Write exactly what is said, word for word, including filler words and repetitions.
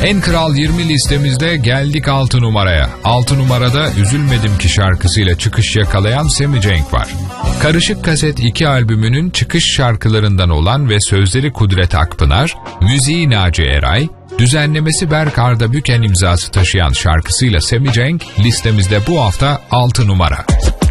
En Kral yirmi listemizde geldik altı numaraya. altı numarada Üzülmedim Ki şarkısıyla çıkış yakalayan Sammy Cenk var. Karışık Kaset iki albümünün çıkış şarkılarından olan ve sözleri Kudret Akpınar, müziği Naci Eray, düzenlemesi Berk Ardabüken imzası taşıyan şarkısıyla Sammy Cenk listemizde bu hafta altı numara.